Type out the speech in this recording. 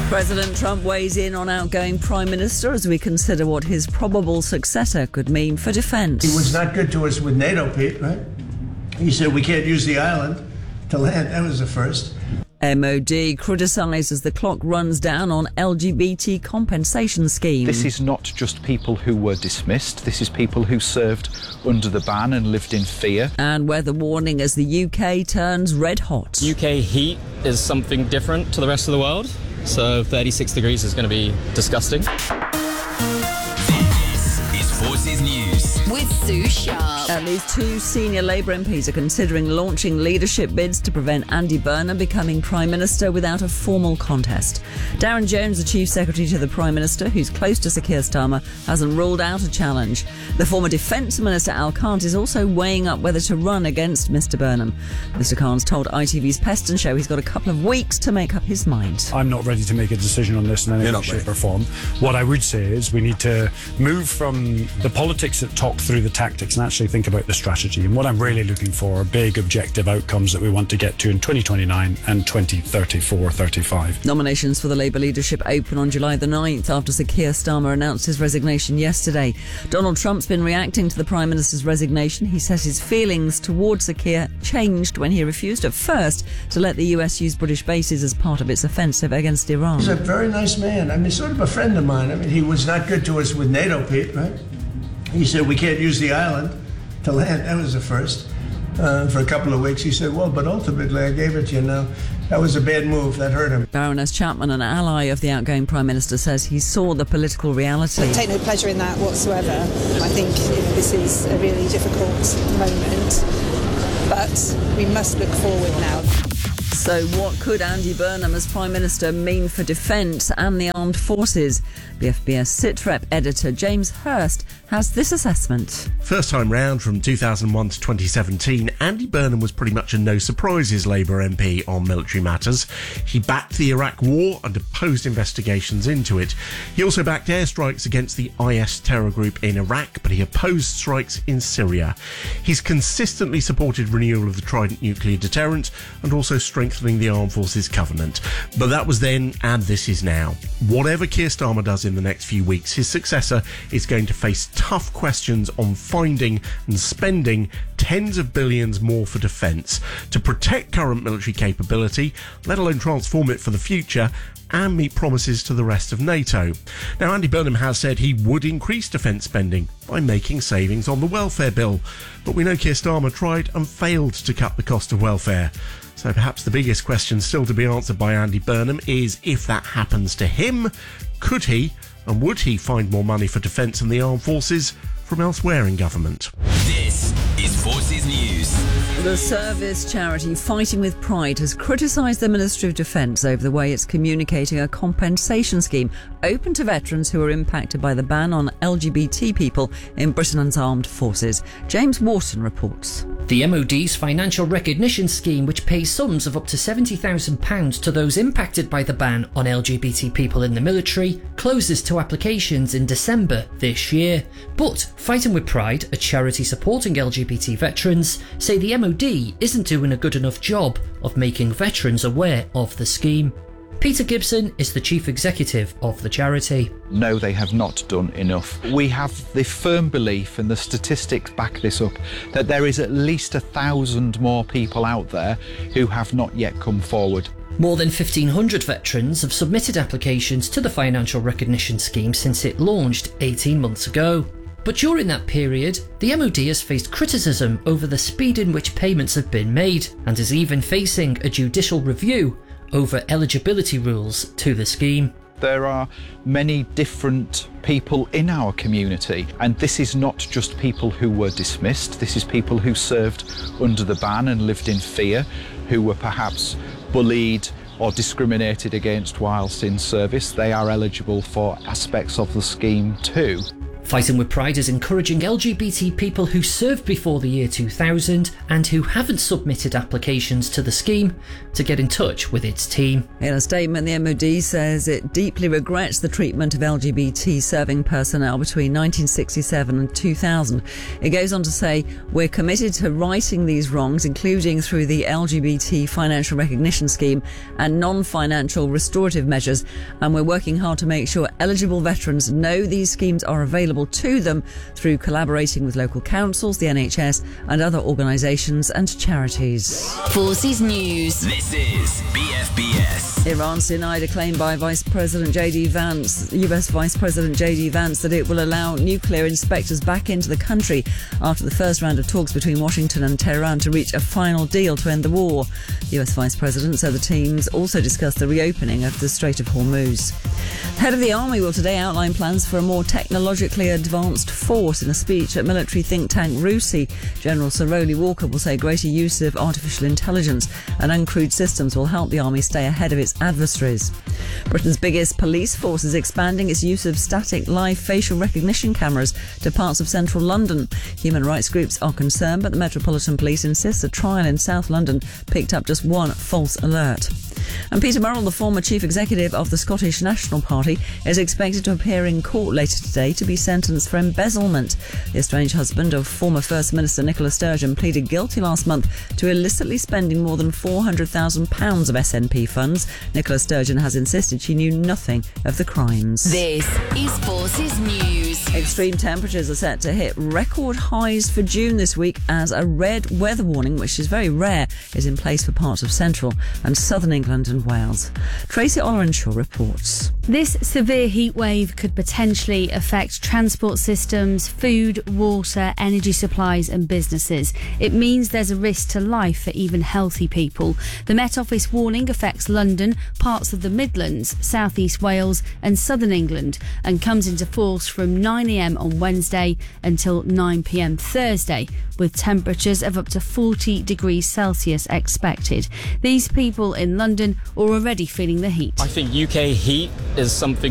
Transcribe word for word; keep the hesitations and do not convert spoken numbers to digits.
President Trump weighs in on outgoing Prime Minister as we consider what his probable successor could mean for defence. He was not good to us with NATO, Pete, right? He said we can't use the island to land. That was the first. M O D criticises the clock runs down on L G B T compensation scheme. This is not just people who were dismissed. This is people who served under the ban and lived in fear. And weather warning as the U K turns red hot. U K heat is something different to the rest of the world. So thirty-six degrees is going to be disgusting. This is Forces News with Sue Sharp. At least two senior Labour M Ps are considering launching leadership bids to prevent Andy Burnham becoming Prime Minister without a formal contest. Darren Jones, the Chief Secretary to the Prime Minister, who's close to Sir Keir Starmer, hasn't ruled out a challenge. The former Defence Minister Al Kant is also weighing up whether to run against Mr Burnham. Mr Khan's told I T V's Peston Show he's got a couple of weeks to make up his mind. I'm not ready to make a decision on this in any shape or form. What I would say is we need to move from the politics that talk through the tactics and actually think about the strategy. And what I'm really looking for are big objective outcomes that we want to get to in twenty twenty-nine and twenty thirty-four thirty-five. Nominations for the Labour leadership open on July the ninth after Sir Keir Starmer announced his resignation yesterday. Donald Trump's been reacting to the Prime Minister's resignation. He says his feelings towards Sir Keir changed when he refused at first to let the U S use British bases as part of its offensive against Iran. He's a very nice man. I mean, sort of a friend of mine. I mean, he was not good to us with NATO, Pete, right? He said we can't use the island to land. That was the first. Uh, for a couple of weeks he said, well, but ultimately I gave it to you now. That was a bad move. That hurt him. Baroness Chapman, an ally of the outgoing Prime Minister, says he saw the political reality. I take no pleasure in that whatsoever. I think this is a really difficult moment, but we must look forward now. So what could Andy Burnham as Prime Minister mean for defence and the armed forces? The F B S SITREP editor James Hurst has this assessment. First time round from two thousand one to twenty seventeen, Andy Burnham was pretty much a no surprises Labour M P on military matters. He backed the Iraq war and opposed investigations into it. He also backed airstrikes against the I S terror group in Iraq, but he opposed strikes in Syria. He's consistently supported renewal of the Trident nuclear deterrent and also strengthening the Armed Forces Covenant. But that was then, and this is now. Whatever Keir Starmer does in the next few weeks, his successor is going to face tough questions on finding and spending tens of billions more for defence to protect current military capability, let alone transform it for the future, and meet promises to the rest of NATO. Now, Andy Burnham has said he would increase defence spending by making savings on the welfare bill, but we know Keir Starmer tried and failed to cut the cost of welfare. So perhaps the biggest question still to be answered by Andy Burnham is, if that happens to him, could he and would he find more money for defence and the armed forces from elsewhere in government? This is Forces News. The service charity Fighting with Pride has criticised the Ministry of Defence over the way it's communicating a compensation scheme open to veterans who are impacted by the ban on L G B T people in Britain's armed forces. James Wharton reports. The M O D's financial recognition scheme, which pays sums of up to seventy thousand pounds to those impacted by the ban on L G B T people in the military, closes to applications in December this year. But Fighting with Pride, a charity supporting L G B T veterans, say the M O D isn't doing a good enough job of making veterans aware of the scheme. Peter Gibson is the chief executive of the charity. No, they have not done enough. We have the firm belief, and the statistics back this up, that there is at least a thousand more people out there who have not yet come forward. More than fifteen hundred veterans have submitted applications to the financial recognition scheme since it launched eighteen months ago. But during that period, the M O D has faced criticism over the speed in which payments have been made, and is even facing a judicial review over eligibility rules to the scheme. There are many different people in our community, and this is not just people who were dismissed. This is people who served under the ban and lived in fear, who were perhaps bullied or discriminated against whilst in service. They are eligible for aspects of the scheme too. Fighting with Pride is encouraging L G B T people who served before the year two thousand and who haven't submitted applications to the scheme to get in touch with its team. In a statement, the M O D says it deeply regrets the treatment of L G B T serving personnel between nineteen sixty-seven and two thousand. It goes on to say, we're committed to righting these wrongs, including through the L G B T financial recognition scheme and non-financial restorative measures, and we're working hard to make sure eligible veterans know these schemes are available to them through collaborating with local councils, the N H S and other organisations and charities. Forces News. This is B F B S. Iran's denied a claim by Vice President J D Vance, U S Vice President J D Vance, that it will allow nuclear inspectors back into the country after the first round of talks between Washington and Tehran to reach a final deal to end the war. The U S Vice President said the teams also discussed the reopening of the Strait of Hormuz. The head of the army will today outline plans for a more technologically advanced force. In a speech at military think tank RUSI, General Sir Rowley Walker will say greater use of artificial intelligence and uncrewed systems will help the army stay ahead of its adversaries. Britain's biggest police force is expanding its use of static live facial recognition cameras to parts of central London. Human rights groups are concerned, but the Metropolitan Police insists a trial in South London picked up just one false alert. And Peter Murrell, the former chief executive of the Scottish National Party, is expected to appear in court later today to be sentenced for embezzlement. The estranged husband of former First Minister Nicola Sturgeon pleaded guilty last month to illicitly spending more than four hundred thousand pounds of S N P funds. Nicola Sturgeon has insisted she knew nothing of the crimes. This is Forces News. Extreme temperatures are set to hit record highs for June this week as a red weather warning, which is very rare, is in place for parts of central and southern England and Wales. Tracy Ollerenshaw reports. This severe heat wave could potentially affect transport systems, food, water, energy supplies and businesses. It means there's a risk to life for even healthy people. The Met Office warning affects London, parts of the Midlands, South East Wales and southern England and comes into force from nine a m on Wednesday until nine p m Thursday, with temperatures of up to forty degrees Celsius expected. These people in London are already feeling the heat. I think U K heat is something